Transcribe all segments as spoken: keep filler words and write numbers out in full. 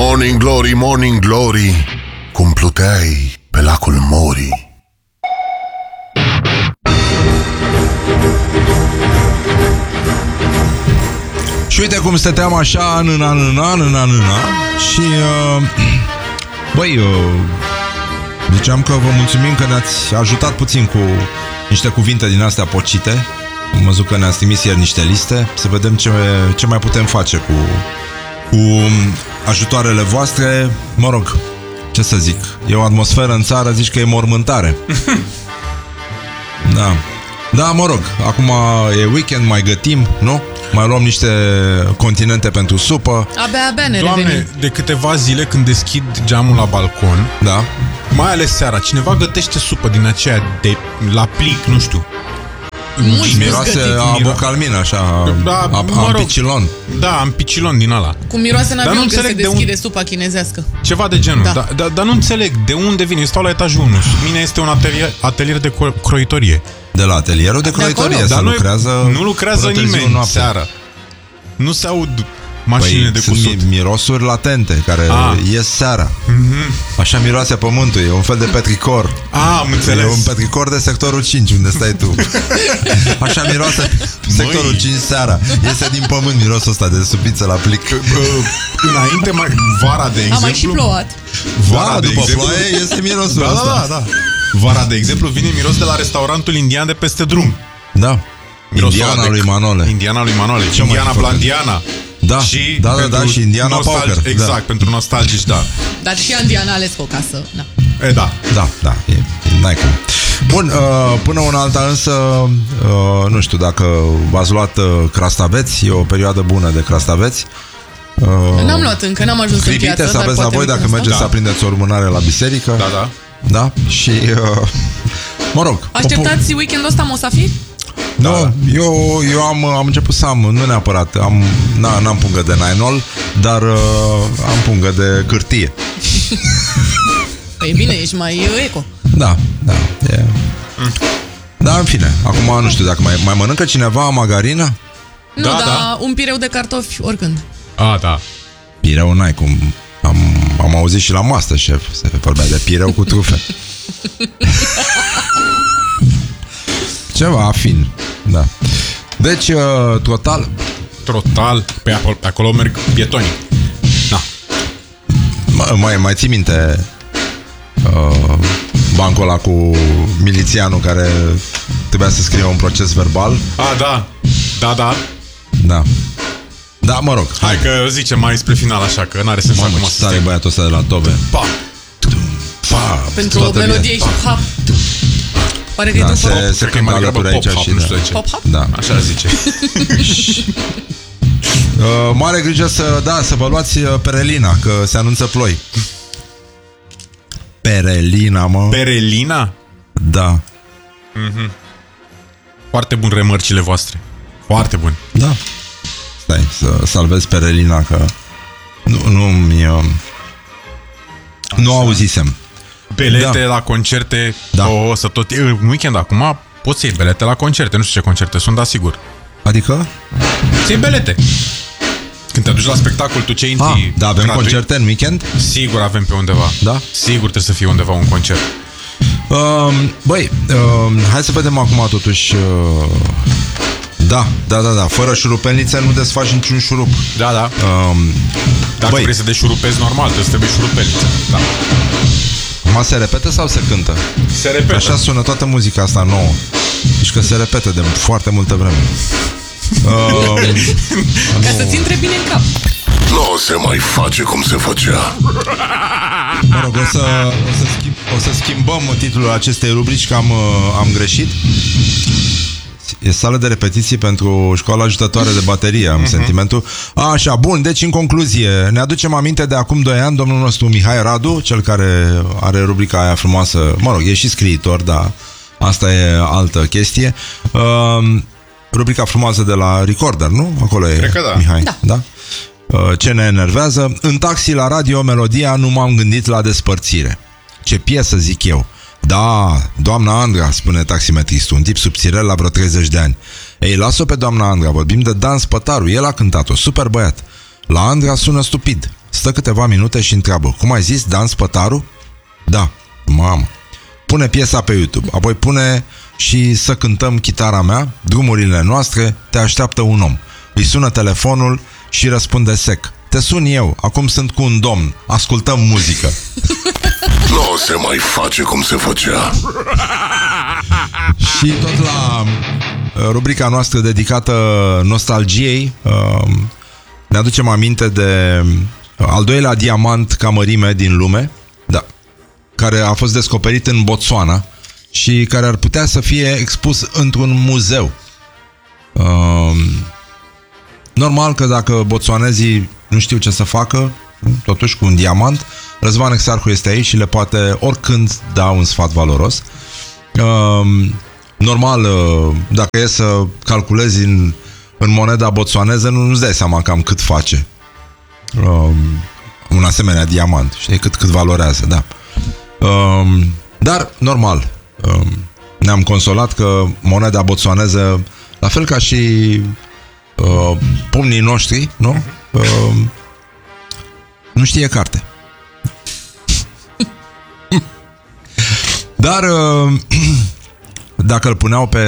Morning Glory, Morning Glory, cum pluteai pe lacul Mori. Și uite cum stăteam așa, nâna, nâna, nâna, nâna. Și, uh, băi, uh, ziceam că vă mulțumim că ne-ați ajutat puțin cu niște cuvinte din astea pocite. Am văzut că ne-ați trimis ieri niște liste. Să vedem ce, ce mai putem face cu, cu ajutoarele voastre. Mă rog, ce să zic, e o atmosferă în țară, zici că e mormântare. Da. Da, mă rog, acum e weekend, mai gătim, nu? Mai luăm niște continente pentru supă. Abia, abia ne Doamne, revenim. de câteva zile când deschid geamul la balcon, Da. mai ales seara, cineva gătește supă din aceea de la plic, nu știu. Mulți Miroase gătiți. a bocalmin, așa, Da, a, a, mă rog. picilon. Da, am picilon din ala. Cum miroase în Dar nu avion când se înțeleg de deschide unde- supa chinezească. Ceva de genul. Da. Da. Dar da, da, nu înțeleg de unde vine. Eu stau la etajul unu. Sub mine este un atelier, atelier de cro- croitorie. De la atelierul de croitorie. acolo. Se Dar nu, lucrează nu lucrează până târziu nimeni noaptea. seara. Nu se aud mașinile Păi, de sunt cusut. mi- mirosuri latente care Ah. ies seara. Așa miroase pământul, e un fel de petricor. Ah, am E înțeles. un petricor de sectorul cinci, unde stai tu. Așa miroase sectorul cinci seara. Iese din pământ mirosul ăsta de supiță la plic. Bă, înainte, mai, vara de exemplu... A mai și plouat. Vara, Da, de după exemplu, ploaie este mirosul Da, da, ăsta. da, da. Vara, de exemplu, vine miros de la restaurantul indian de peste drum. Da. Mirosul Indiana ăla de- lui Manole. Indiana lui Manole. mai Indiana fi făcut? Blandiana. Da, și da, da, pentru da, și Indiana nostalgi- Poker. Exact, Da. pentru nostalgici, da. Dar și Andiana a ales o casă. Da. E, da. Da, da, e, n-ai cum. Bun, uh, până una alta însă, uh, nu știu dacă v-ați luat uh, crastaveți, e o perioadă bună de crastaveți. Uh, N-am luat încă, n-am ajuns în Clipite piață. să dar aveți la poate voi dacă weekendul mergeți ăsta. să aprindeți o lumânare la biserică. Da, da. Da? Și, uh, mă rog. Așteptați weekendul ăsta Mosafir? Nu, da. eu, eu am, am început să am, nu neapărat, am, na, n-am pungă de nylon, dar uh, am pungă de cârtie. Păi bine, ești mai eco. Da, da. E... Da, în fine, acum nu știu dacă mai, mai mănâncă cineva margarină? Nu, Da, dar da. un pireu de cartofi oricând. A, da. Pireu n-ai cum. Am, am auzit și la MasterChef se vorbea de pireu cu trufe. Ceva fin, da. Deci, uh, total... Total, pe acolo, pe acolo merg pietonii. Da. Mă, mai, mai ții minte uh, bancul ăla cu milițianul care trebuia să scrie un proces verbal? A, da. Da, da. Da. Da, mă rog. Hai că zice mai spre final așa, că n-are sens Mamă, acum ce să tare stai. băiatul ăsta de la Tobe. Pa! Pa, Pentru toată melodie via. și hap. Pare că Da, e se, după se Cred că e mai cântă degrabă alături aici pop-hop, și nu da. știu de ce. pop-hap. Da. Așa zice. Uh, mare grijă să, da, să vă luați uh, perelina, că se anunță ploi. Perelina, mă. Perelina? Da. Foarte bun remărcile voastre. Foarte bun. Da. Stai, să salvez perelina, că nu, nu mi uh, nu auzisem. Belete Da. la concerte. Da. O, să tot... e, În weekend acum poți să iei belete la concerte. Nu știu ce concerte sunt, dar sigur. Adică? Să iei belete. Când te duci la spectacol, tu ce intri Ah, da, avem gratuit? concerte în weekend? Sigur avem pe undeva. Da? Sigur trebuie să fie undeva un concert. Uh, băi, uh, hai să vedem acum totuși... Uh, da, da, da, da. Fără șurupelnițe nu desfaci niciun șurup. Da, da. Uh, Dacă băi. vrei să deșurupezi normal, trebuie să te bei șurupeliță. Da. Ma se repetă sau se cântă? Se repetă. Așa sună toată muzica asta nouă. Deci că se repetă de foarte multă vreme. uh, Ca să-ți intre bine în cap. Nu se mai face cum se făcea. Mă rog, o să, o să, schimb, o să schimbăm titlul acestei rubrici, că am, uh, am greșit. E sală de repetiții pentru școala ajutătoare de baterie, am uh-huh. sentimentul. A, așa, bun, deci în concluzie, ne aducem aminte de acum doi ani domnul nostru Mihai Radu, cel care are rubrica aia frumoasă, mă rog, e și scriitor, dar asta e altă chestie. Uh, rubrica frumoasă de la Recorder, nu? Acolo e Cred că da. Mihai. Da. Da? Uh, ce ne enervează? În taxi la radio Melodia nu m-am gândit la despărțire. Ce piesă, zic eu. Da, doamna Andra, spune taximetristul, un tip subțirel la vreo treizeci de ani. Ei, las-o pe doamna Andra, vorbim de Dan Spătaru, el a cântat-o, super băiat. La Andra sună stupid. stă câteva minute și întreabă: cum ai zis, Dan Spătaru? Da, mamă. Pune piesa pe YouTube, apoi pune și Să cântăm chitara mea, drumurile noastre, te așteaptă un om. Îi sună telefonul și răspunde sec: te sun eu, acum sunt cu un domn, ascultăm muzică. Nu se mai face cum se făcea. Și tot la rubrica noastră dedicată nostalgiei, ne aducem aminte de al doilea diamant ca mărime din lume, da, care a fost descoperit în Botswana și care ar putea să fie expus într-un muzeu. Normal că dacă botswanezii nu știu ce să facă, totuși cu un diamant, Răzvan Exarhu este aici și le poate oricând da un sfat valoros. Normal, dacă e să calculezi în, în moneda botswaneză, nu, nu-ți dai seama cam cât face un asemenea diamant, știi, cât, cât valorează, da. Dar, normal, ne-am consolat că moneda botswaneză, la fel ca și uh, pumnii noștri, nu? Uh, nu știe carte. Dar uh, dacă îl puneau pe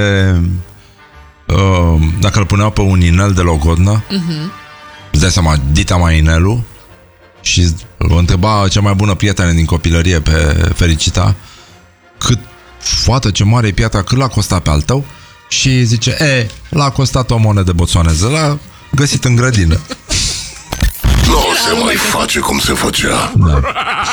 uh, dacă îl puneau pe un inel de logodnă, uh-huh. îți dai seama, dita mai inelul, și îl întreba cea mai bună prietenă din copilărie pe Fericita: cât, fată, ce mare e piatra, cât l-a costat pe al tău? Și zice: e, l-a costat o monedă botswaneză, l-a găsit în grădină. Nu se mai face cum se făcea. Da.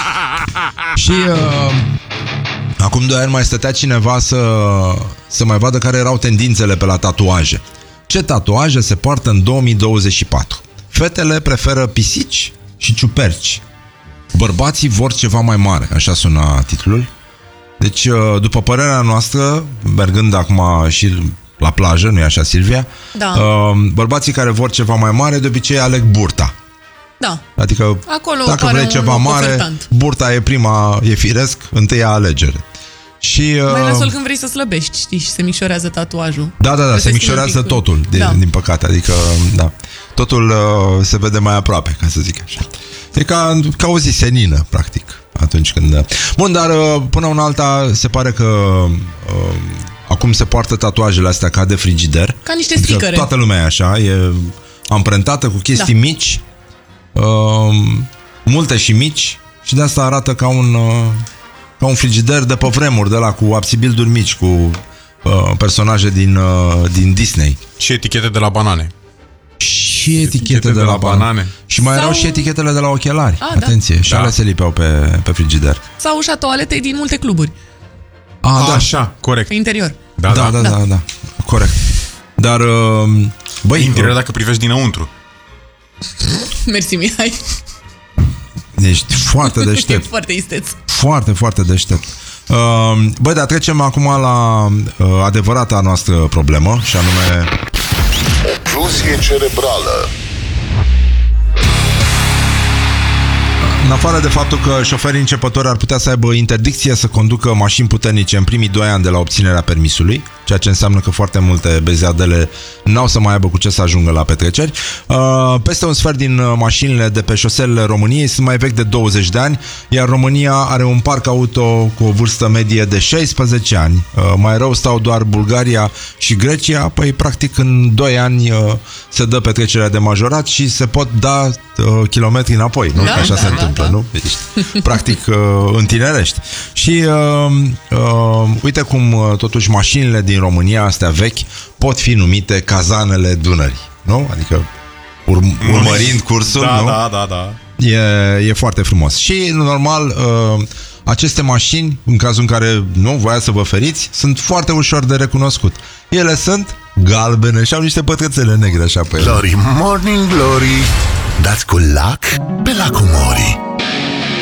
Și uh, acum doi ani mai stătea cineva să, să mai vadă care erau tendințele pe la tatuaje. Ce tatuaje se poartă în două mii douăzeci și patru? Fetele preferă pisici și ciuperci. Bărbații vor ceva mai mare, așa suna titlul. Deci, după părerea noastră, mergând acum și la plajă, nu-i așa, Silvia? Da. Bărbații care vor ceva mai mare, de obicei aleg burta. Da. Adică, acolo dacă vrei ceva mare, ofertant. Burta e prima, e firesc, întâia alegere. Și, mai ales când vrei să slăbești, știi, și se micșorează tatuajul. Da, da, da, se micșorează totul, de, da. din păcate. Adică, da, totul uh, se vede mai aproape, ca să zic așa. E ca, ca o zi senină, practic, atunci când... Bun, dar până una alta se pare că uh, acum se poartă tatuajele astea ca de frigider. Ca niște sticăre. Adică toată lumea e așa, e amprentată cu chestii da. mici, uh, multe și mici, și de asta arată ca un, uh, ca un frigider de pe vremuri, de la cu absibilduri mici, cu uh, personaje din, uh, din Disney. Și etichete de la banane. Și etichete, etichete de, de la banane. banane. Și mai Sau... erau și etichetele de la ochelari. A, Atenție, da. și da. alea se lipeau pe, pe frigider. Sau ușa toaletei din multe cluburi. A, A da. Așa, corect. Pe interior. Da, da, da, da, da, da. Corect. Dar, băi... Interior dacă privești dinăuntru. Mersi, Mihai. Ești foarte deștept. Foarte isteț. Foarte, foarte deștept. Băi, dar trecem acum la adevărata noastră problemă, și anume... ocluzie cerebrală. În afară de faptul că șoferii începători ar putea să aibă interdicție să conducă mașini puternice în primii doi ani de la obținerea permisului, ceea ce înseamnă că foarte multe bezeadele n-au să mai aibă cu ce să ajungă la petreceri, peste un sfert din mașinile de pe șoselele României sunt mai vechi de douăzeci de ani, iar România are un parc auto cu o vârstă medie de șaisprezece ani. Mai rău stau doar Bulgaria și Grecia. Păi practic în doi ani se dă petrecerea de majorat și se pot da kilometri înapoi, nu? Da, Așa da, se întâmplă. Da. Nu? Ești, practic uh, întinerești. Și uh, uh, uite cum uh, totuși mașinile din România astea vechi pot fi numite cazanele Dunării, nu? Adică ur- urmărind cursul, da, nu? Da, da, da. E, e foarte frumos. Și normal uh, aceste mașini, în cazul în care nu voia să vă feriți, sunt foarte ușor de recunoscut. Ele sunt galbene și au niște pătrățele negre așa pe ele. Glory, morning glory, dați cu lac pe lacul Mori.